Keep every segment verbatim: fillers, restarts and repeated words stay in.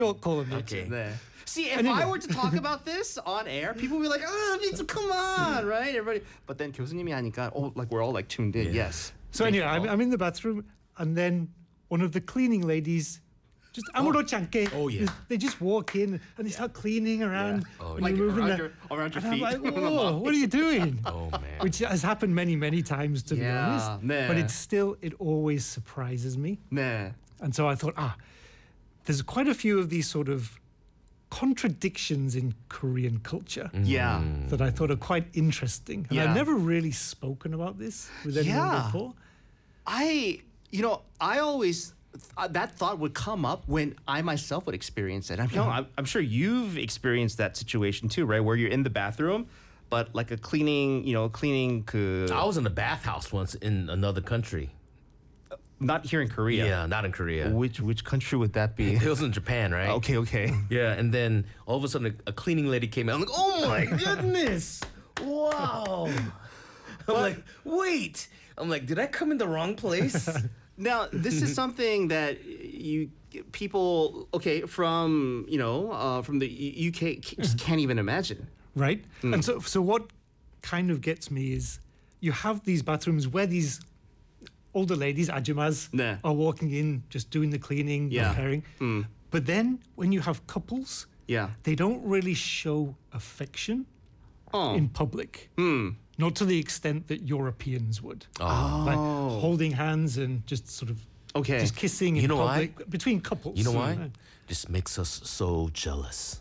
Don't call him Okay. 네. See, if Anyway. I were to talk about this on air, people would be like, "Oh, Mitsu, come on," right? Everybody. But then 교수님이 하니까, oh, like we're all like tuned in. Yeah. Yes. So Thank anyway, you I'm, all. I'm in the bathroom, and then one of the cleaning ladies just 아무렇지 않게. Oh, yeah. They just walk in and they start cleaning around. Yeah. Oh, and like you're moving around the- your, around your and I'm feet. like, whoa, what are you doing? Oh man. Which has happened many, many times, to be Yeah, honest. 네. But it's still, it always surprises me. 네. And so I thought, ah, there's quite a few of these sort of contradictions in Korean culture Yeah. that I thought are quite interesting. And Yeah. I've never really spoken about this with anyone Yeah. before. I, you know, I always uh, that thought would come up when I myself would experience it. I'm, you know, I'm, I'm sure you've experienced that situation too, right? Where you're in the bathroom, but like a cleaning, you know, cleaning. 그, I was in a bathhouse once in another country. not here in Korea. Yeah, not in Korea. Which which country would that be? It was in Japan, right? Okay, okay. Yeah, and then all of a sudden a, a cleaning lady came out. I'm like, oh my goodness! Wow! I'm like, wait! I'm like, did I come in the wrong place? Now, this is something that you people okay from you know uh, from the U K just can't even imagine. Right? And so, so what kind of gets me is you have these bathrooms where these older ladies, ajumas, 네. are walking in, just doing the cleaning, Yeah. preparing. But then when you have couples, Yeah. they don't really show affection Oh. in public. Not to the extent that Europeans would. Oh. Like holding hands and just sort of Okay. just kissing You in know why? public between couples. You know So, why? uh, Just makes us so jealous.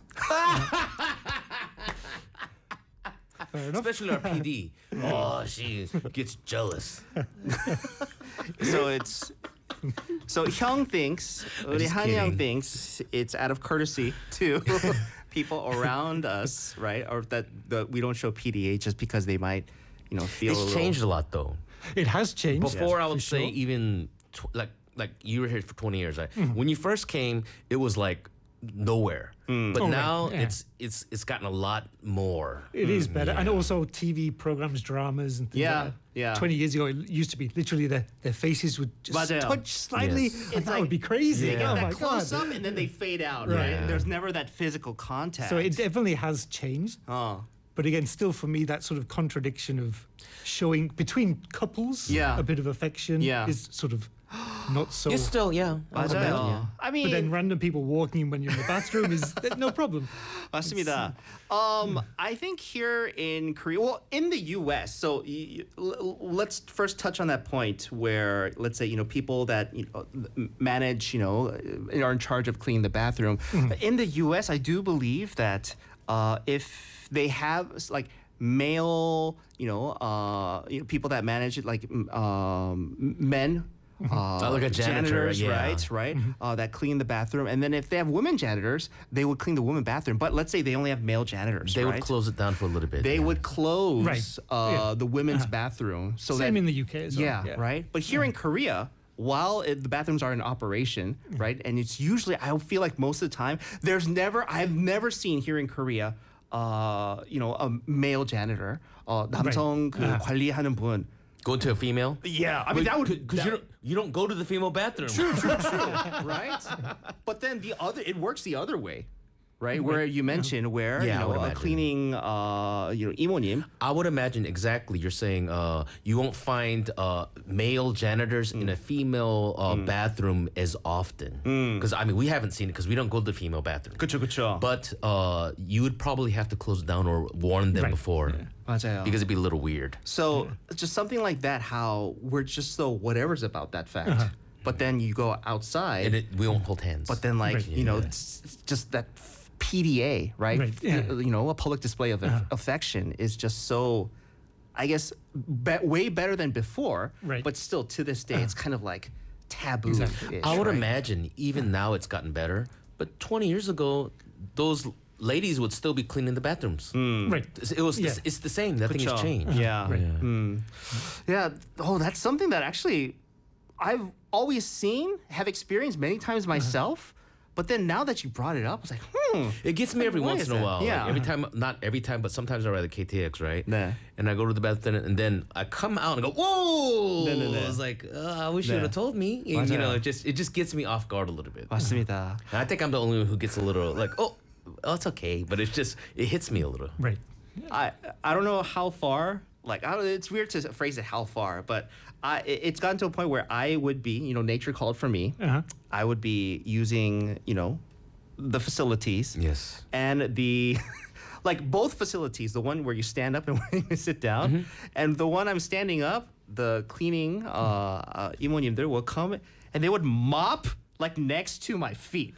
Fair enough. Especially our P D. Oh, she gets jealous. So it's so Hyung thinks, 우리 just 한영 kidding. thinks it's out of courtesy to people around us, right? Or that the, we don't show P D A just because they might, you know, feel a It's little- changed a lot though. It has changed. Before I for would say sure. even tw- like like you were here for twenty years, right? Mm-hmm. When you first came, it was like nowhere. But Oh, right, now yeah. it's it's it's gotten a lot more. It is better. And yeah. also T V programs, dramas and things Yeah, like that. yeah. twenty years ago, it used to be literally their, their faces would just 맞아요. touch slightly. Yes. And that would be crazy. They get Oh that my close God. up and then they fade out, right? Yeah. There's never that physical contact. So it definitely has changed. oh. But again, still for me, that sort of contradiction of showing between couples Yeah. a bit of affection Yeah. is sort of not so. It's still yeah. I would imagine, 맞아요. yeah. I mean, But then random people walking in when you're in the bathroom is no problem. 맞습니다. Um, I think here in Korea, well, in the U S, so y- y- l- let's first touch on that point where, let's say, you know, people that you know, m- manage, you know, uh, are in charge of cleaning the bathroom. In the U S, I do believe that uh, if they have like male, you know, uh, you know, people that manage it, like mm, um, men. Uh, Oh, like a janitor, janitors, yeah. right, right, uh, that clean the bathroom, and then if they have women janitors, they would clean the women bathroom. But let's say they only have male janitors, They right? would close it down for a little bit. They yeah. would close Right. uh, Yeah. the women's bathroom. So Same that, in the U K as well. yeah, right. But here in Korea, while it, the bathrooms are in operation, right, and it's usually, I feel like most of the time, there's never, I've never seen here in Korea, uh, you know, a male janitor, uh, 남성 그 Ah. 관리하는 분. Go to a female. Yeah, I mean that would because you don't you don't go to the female bathroom. right? But then the other, it works the other way, right? Where you mentioned where Yeah, I you would know a imagine. cleaning, uh, you know, 이모님. I would imagine exactly. You're saying uh, you won't find uh, male janitors in a female uh, bathroom as often. Because I mean, we haven't seen it because we don't go to the female bathroom. 그쵸 그쵸. But uh, you would probably have to close it down or warn them Right. before 맞아요. because it'd be a little weird. So just something like that, how we're just so whatever's about that fact, but then you go outside, And it, we won't hold hands. but then like Right. you know, Yeah. it's, it's just that P D A, right? Right, yeah. You know, a public display of aff- affection is just so, I guess, be- way better than before. Right. But still, to this day, it's kind of like taboo. Exactly. I would imagine even now it's gotten better. But twenty years ago, those ladies would still be cleaning the bathrooms. Right. It was. Yeah. It's the same. Nothing has 그쵸. changed. Yeah. Right. Mm. Yeah. Oh, that's something that actually I've always seen, have experienced many times myself. But then now that you brought it up, I was like, It gets me every Why once is in a that? while. Yeah. Like every time, not every time, but sometimes I ride the K T X, right? 네. And I go to the bathroom, and then I come out and go, "Whoa!" 네, 네, 네. I was like, uh, "I wish you 네. would have told me." You, you know, 맞아요. it just it just gets me off guard a little bit. 맞습니다. And I think I'm the only one who gets a little like, "Oh, oh, it's okay," but it's just it hits me a little. Right. I I don't know how far. Like I don't, it's weird to phrase it how far, but I it- it's gotten to a point where I would be, you know, nature called for me. Uh-huh. I would be using, you know, the facilities. Yes. And the like both facilities, the one where you stand up and where you sit down, and the one I'm standing up, the cleaning uh, uh 이모님들 will come and they would mop like next to my feet.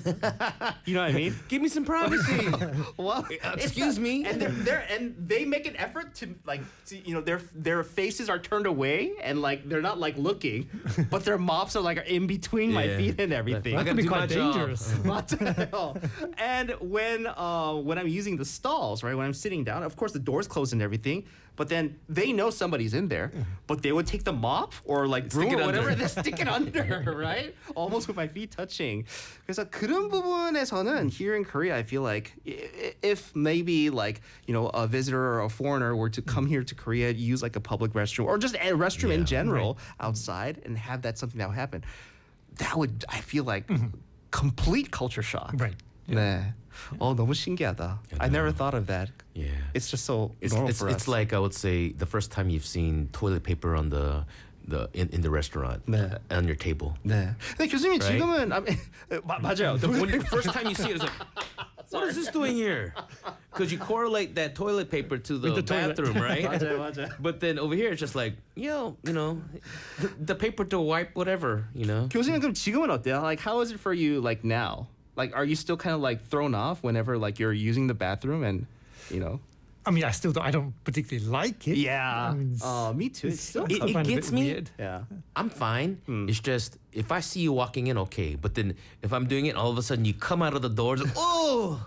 You know what I mean? Give me some privacy. Well, it's excuse not- me? And they're, they're and they make an effort to like, to, you know, their their faces are turned away and like they're not like looking, but their mops are like in between my Yeah. feet and everything. I That gotta could be do my quite job. dangerous. 맞아요. And when uh, when I'm using the stalls, right, when I'm sitting down, of course the doors close and everything, but then they know somebody's in there, but they would take the mop or like broom Stick it or whatever, under. they stick it under, right? Almost with my feet touching. 그래서 그런 부분에서는 here in Korea, I feel like i- if maybe like, you know, a visitor or a foreigner were to come here to Korea, use like a public restroom or just a restroom in Yeah. general outside and have that something that would happen, that would, I feel like, complete culture shock. Right. 네. 어, 너무 신기하다. I never thought of that. Yeah. It's just so It's normal it's, for it's us. like I would say the first time you've seen toilet paper on the the in, in the restaurant 네. uh, on your table. 네. 근데 교수님 Right? 지금은 아, 마, 맞아요. The, when the first time you see it, it's like, what is this doing here? Because you correlate that toilet paper to the, the toilet. bathroom, right? 맞아요, 맞아요. But then over here, it's just like, yo, you know, the, the paper to wipe whatever, you know. 교수님 그럼 지금은 어때요? Like how is it for you like now? Like are you still kind of like thrown off whenever like you're using the bathroom and you know? I mean, I still don't. I don't particularly like it. Yeah. I mean, it's- Uh, me too. It's still It- I it find gets a bit me. weird. yeah. I'm fine. It's just if I see you walking in, okay. But then if I'm doing it, all of a sudden you come out of the doors. Oh,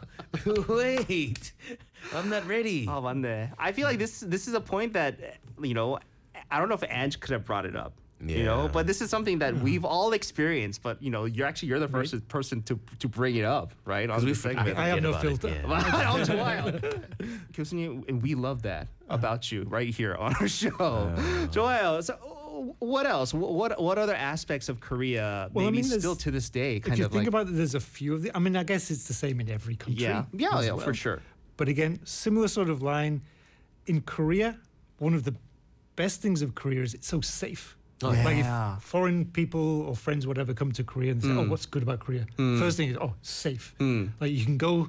wait, I'm not ready. 아 맞네. I feel like this this is a point that you know I don't know if Ange could have brought it up. You know, Yeah. but this is something that we've all experienced. But you know, you're actually you're the first person to to bring it up, right? On we this forget- segment. I have no about it, filter. yeah. 어, 좋아요. 교수님, and we love that about you right here on our show. 좋아요. So, uh, what else? Wh- What what other aspects of Korea Well, I maybe mean, there's- still to this day kind If you of think like about it, there's a few of the. I mean, I guess it's the same in every country. yeah yeah as yeah well. for sure. But again, similar sort of line. In Korea, one of the best things of Korea is it's so safe. Oh, Like yeah. if foreign people or friends, whatever, come to Korea and say, "Oh, what's good about Korea?" First thing is, "Oh, safe." Like you can go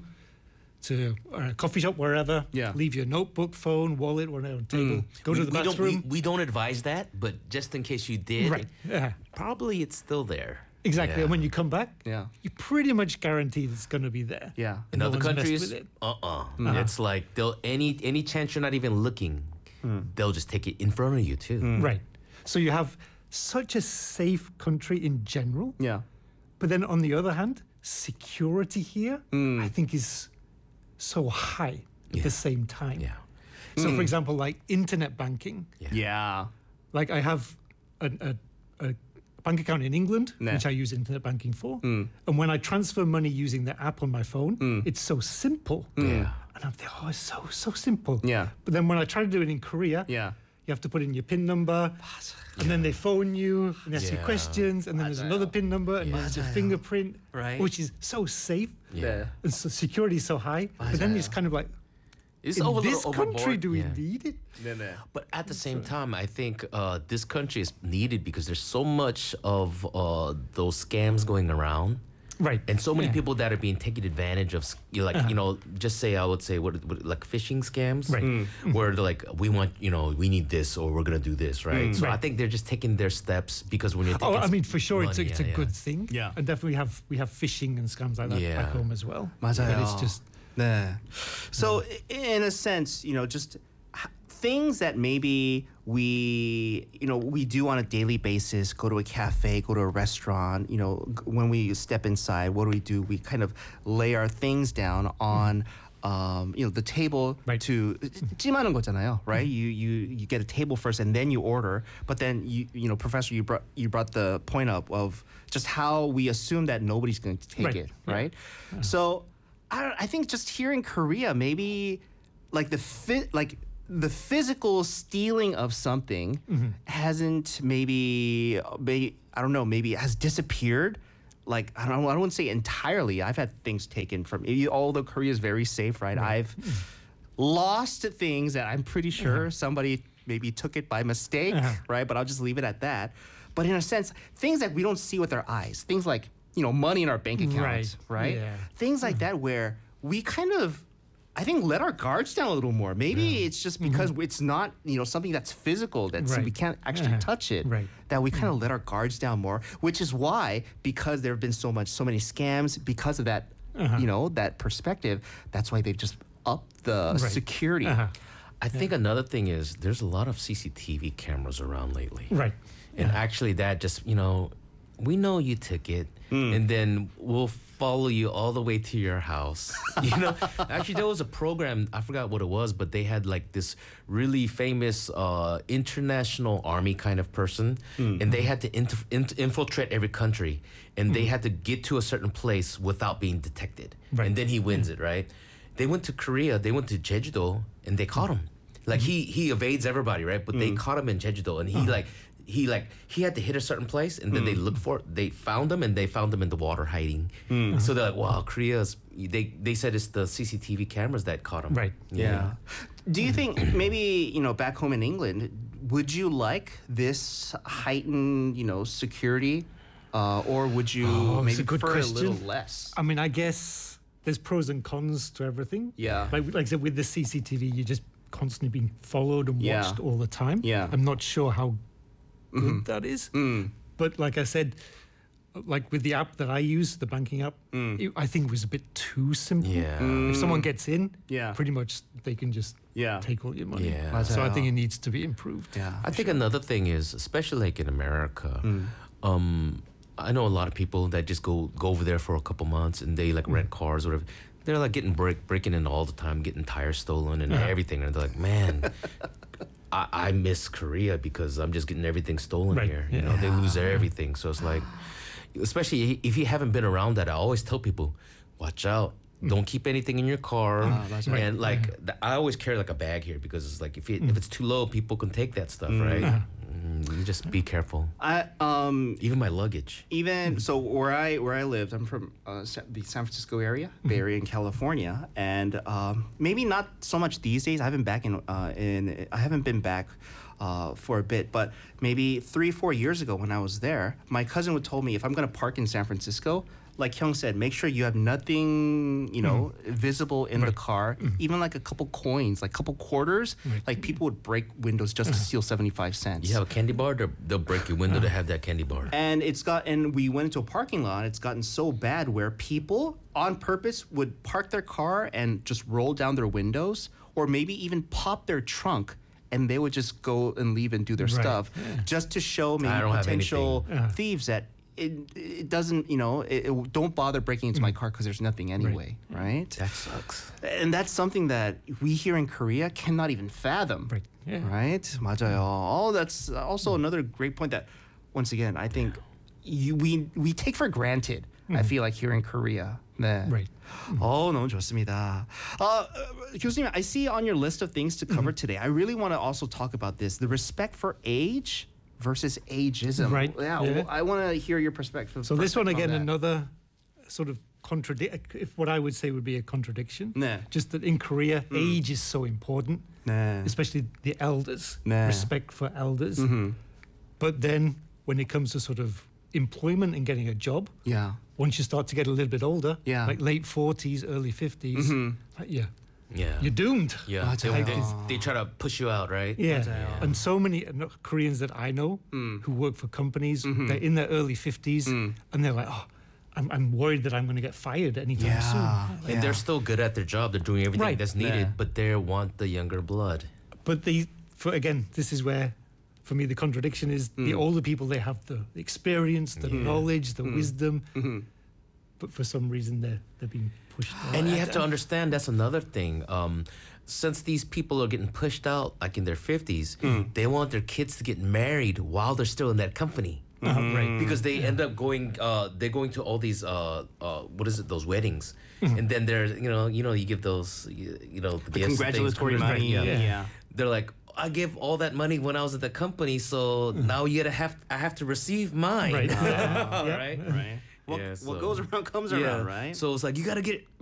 to a coffee shop wherever, Yeah. leave your notebook, phone, wallet, whatever on the table, go we, to the we don't, we, bathroom. we don't advise that, but just in case you did, Right. Yeah. probably it's still there. Exactly. Yeah. And when you come back, Yeah. you're pretty much guaranteed it's going to be there. Yeah. In No other one's messed countries, with it. uh-uh. It's like they'll any any chance you're not even looking, they'll just take it in front of you too. Right. So you have such a safe country in general. Yeah. But then on the other hand, security here, I think, is so high at Yeah. the same time. Yeah. So, for example, like internet banking, Yeah. like I have a, a, a bank account in England, 네. which I use internet banking for. And when I transfer money using the app on my phone, it's so simple. Yeah. And I'm there, oh, it's so, so simple. Yeah. But then when I try to do it in Korea, Yeah. you have to put in your PIN number, and then they phone you and ask you Yeah. questions, and then there's another PIN number, and then there's your fingerprint, Right. which is so safe, Yeah. and so security is so high. But then it's kind of like, It's in over a this little country, overboard. do we Yeah. need it? 네네. But at the same time, I think uh, this country is needed because there's so much of uh, those scams going around. Right. And so many Yeah. people that are being taken advantage of, you know, like you know, just say I would say what, what like phishing scams, Right. Where they're like, we want, you know, we need this or we're gonna do this, right? So I Right. think they're just taking their steps because when you're Oh, taking I mean, for sure, it's a, money, it's a yeah, yeah. good thing. Yeah. And definitely have we have phishing and scams like that Yeah. back home as well. 맞아요. But it's just 네. So i- in a sense, you know, just h- things that maybe we, you know, we do on a daily basis, go to a cafe, go to a restaurant, you know, g- when we step inside, what do we do? We kind of lay our things down on um, you know, the table Right. to 찜하는 거잖아요, right? You you you get a table first and then you order, but then you you know, Professor, you brought you brought the point up of just how we assume that nobody's going to take Right. it, Yeah. right? So I don't, I think just here in Korea, maybe like the fit, like the physical stealing of something hasn't maybe, maybe I don't know, maybe it has disappeared. Like I don't, I don't want to say entirely. I've had things taken from, although Korea is very safe, right? I've lost things that I'm pretty sure somebody maybe took it by mistake, Uh-huh. right? But I'll just leave it at that. But in a sense, things that we don't see with our eyes, things like, you know, money in our bank account, right? Right. Yeah. Things like that where we kind of, I think, let our guards down a little more. Maybe it's just because it's not, you know, something that's physical, that Right. we can't actually Uh-huh. touch it, Right. that we kind of let our guards down more, which is why, because there have been so much, so many scams, because of that, Uh-huh. you know, that perspective, that's why they've just upped the Right. security. Uh-huh. I think another thing is there's a lot of C C T V cameras around lately. Right. And actually, that just, you know, we know you took it, and then we'll follow you all the way to your house. You know, actually, there was a program, I forgot what it was, but they had like this really famous uh, international army kind of person, and they had to inter- in- infiltrate every country, and they had to get to a certain place without being detected. Right. And then he wins it, right? They went to Korea, they went to Jeju-do, and they caught him. Like he he evades everybody, right? But they caught him in Jeju-do, and he like he like he had to hit a certain place, and then they looked for it. They found him, and they found him in the water hiding. So they're like, "Wow, Korea's." They they said it's the C C T V cameras that caught him. Right. Yeah. Do you think maybe, you know, back home in England, would you like this heightened, you know, security, uh, or would you Oh, it's maybe a good prefer a question. little less? I mean, I guess there's pros and cons to everything. Yeah. Like like I said, with the C C T V, you're just constantly being followed and Yeah. watched all the time. Yeah. I'm not sure how good that is. But like I said, like with the app that I use, the banking app, it, I think it was a bit too simple. Yeah. If someone gets in, Yeah. pretty much they can just Yeah. take all your money. Yeah. So I think 맞아요. it needs to be improved. Yeah. I think another thing is, especially like in America, um, I know a lot of people that just go go over there for a couple months and they like rent cars or whatever. They're like getting break, breaking in all the time, getting tires stolen and everything, and they're like, man. I, I miss Korea because I'm just getting everything stolen Right. here. You know, they lose everything. So it's like, especially if you haven't been around that, I always tell people, watch out. Don't keep anything in your car. 맞아요. And like, th- I always carry like a bag here because it's like if it, if it's too low, people can take that stuff, right? Mm, you just be careful. I um Even my luggage. even so where I where I lived, I'm from uh, Sa- the San Francisco area, Bay Area in California, and um, maybe not so much these days. I haven't back in uh, in I haven't been back uh, for a bit, but maybe three four years ago when I was there, my cousin would told me if I'm gonna park in San Francisco, like Hyung said, make sure you have nothing, you know, visible in the car, even like a couple coins, like couple quarters. Like people would break windows just to steal seventy-five cents. You have a candy bar, they'll, they'll break your window to have that candy bar. And it's got, and we went into a parking lot. It's gotten so bad where people on purpose would park their car and just roll down their windows, or maybe even pop their trunk, and they would just go and leave and do their Right, stuff, just to show maybe I don't have potential anything. Yeah. thieves that it it doesn't, you know, it, it- don't bother breaking into my car because there's nothing anyway, right? That sucks. And that's something that we here in Korea cannot even fathom. Right. Yeah. Right? 맞아요. Oh, that's also another great point that, once again, I think you, we we take for granted. I feel like here in Korea. 네. Right. Oh, 너무 좋습니다. Uh, 교수님, I see on your list of things to cover today. I really want to also talk about this: the respect for age versus ageism. Right, Yeah. yeah. I want to hear your perspective. So this one perspective again, on that. another sort of contradict. If what I would say would be a contradiction. 네. Just that in Korea, age is so important, 네. especially the elders. 네. Respect for elders. But then when it comes to sort of employment and getting a job, Yeah. once you start to get a little bit older, Yeah. like late forties, early fifties, like, yeah, Yeah. you're doomed. Yeah. They, 맞아요. they, they try to push you out, right? Yeah. 맞아요. And so many uh, Koreans that I know who work for companies, they're in their early fifties, and they're like, oh, I'm, I'm worried that I'm going to get fired anytime Yeah. soon. And they're still good at their job. They're doing everything Right. that's needed, Yeah. but they want the younger blood. But the, for again, this is where, for me, the contradiction is the older people, they have the experience, the knowledge, the wisdom, but for some reason they're, they're being pushed out. And you have to understand that's another thing. Um, since these people are getting pushed out, like in their fifties, they want their kids to get married while they're still in that company. Uh, right. because they end up going uh they're going to all these uh uh what is it, those weddings, and then there's, you know you know you give those, you, you know the, The gifts, things, congratulatory congrat- money. yeah. Yeah. Yeah. They're like, I gave all that money when I was at the company, so now you gotta have I have to receive mine. Right. All Yeah. right. Right. What, Yeah, what so- goes around comes Yeah. around, right? So it's like you gotta get